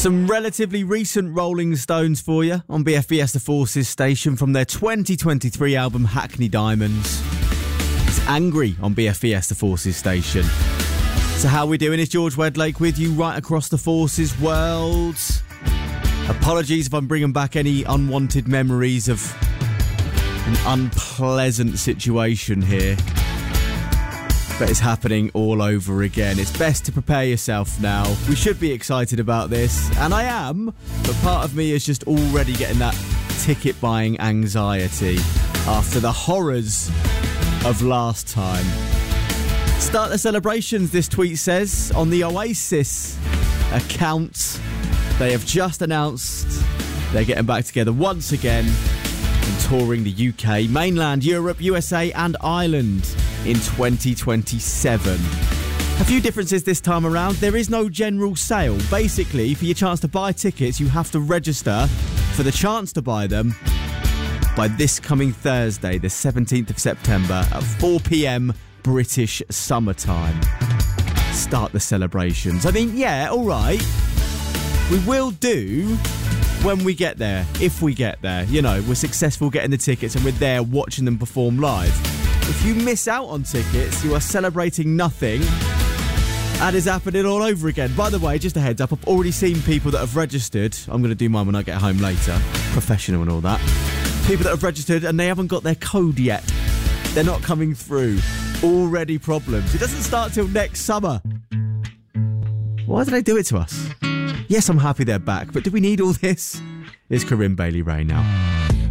Some relatively recent Rolling Stones for you on BFBS The Forces station from their 2023 album Hackney Diamonds. It's Angry on BFBS The Forces station. So how we doing? It's George Wedlake with you right across the Forces world. Apologies if I'm bringing back any unwanted memories of an unpleasant situation here. But it's happening all over again. It's best to prepare yourself now. We should be excited about this, and I am, but part of me is just already getting that ticket buying anxiety after the horrors of last time. Start the celebrations, this tweet says, on the Oasis account. They have just announced they're getting back together once again and touring the UK, mainland Europe, USA and Ireland in 2027. A few differences this time around. There is no general sale. Basically, for your chance to buy tickets, you have to register for the chance to buy them by this coming Thursday, the 17th of September at 4 p.m. British summertime. Start the celebrations. I mean, yeah, all right. We will do when we get there, if we get there. You know, we're successful getting the tickets and we're there watching them perform live. If you miss out on tickets, you are celebrating nothing. And it's happening all over again. By the way, just a heads up, I've already seen people that have registered. I'm going to do mine when I get home later. Professional and all that. People that have registered and they haven't got their code yet. They're not coming through. Already problems. It doesn't start till next summer. Why do they do it to us? Yes, I'm happy they're back, but do we need all this? It's Corinne Bailey Rae now.